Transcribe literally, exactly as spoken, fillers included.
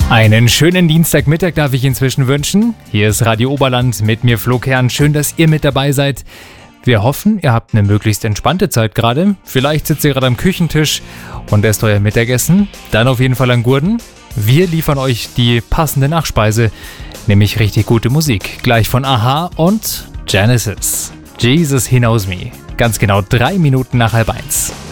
Einen schönen Dienstagmittag darf ich inzwischen wünschen. Hier ist Radio Oberland mit mir Flo Kern. Schön, dass ihr mit dabei seid. Wir hoffen, ihr habt eine möglichst entspannte Zeit gerade. Vielleicht sitzt ihr gerade am Küchentisch und esst euer Mittagessen. Dann auf jeden Fall an Gurden. Wir liefern euch die passende Nachspeise, nämlich richtig gute Musik. Gleich von Aha und Genesis. Jesus He Knows Me. Ganz genau drei Minuten nach halb eins.